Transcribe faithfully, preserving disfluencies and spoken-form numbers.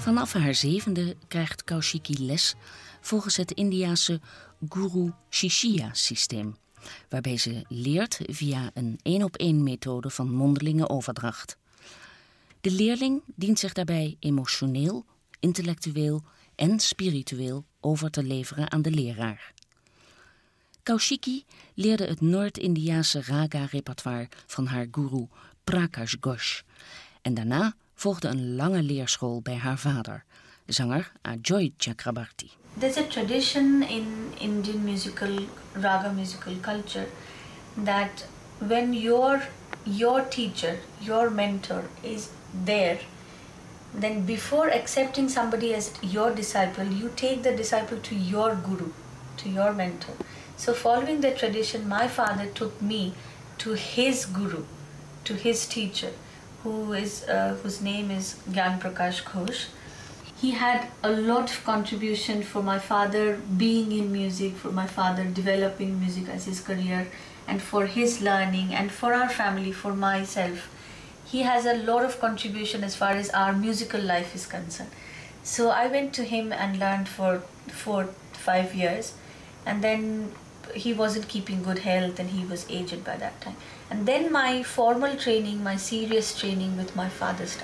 Vanaf haar zevende krijgt Kaushiki les volgens het Indiase Guru Shishya-systeem, waarbij ze leert via een één-op-één methode van mondelinge overdracht. De leerling dient zich daarbij emotioneel, intellectueel en spiritueel over te leveren aan de leraar. Kaushiki leerde het Noord-Indiase raga-repertoire van haar guru Prakash Ghosh en daarna volgde een lange leerschool bij haar vader, zanger Ajoy Chakrabarti. There's a tradition in Indian musical, raga musical culture that when your, your teacher, your mentor is there, then before accepting somebody as your disciple, you take the disciple to your guru, to your mentor. So following the tradition, my father took me to his guru, to his teacher, who is uh, whose name is Gyan Prakash Ghosh. He had a lot of contribution for my father being in music, for my father developing music as his career, and for his learning, and for our family, for myself. He has a lot of contribution as far as our musical life is concerned. So I went to him and learned for four, five years, and then he wasn't keeping good health and he was aged by that time. And then my formal training, my serious training with my father started.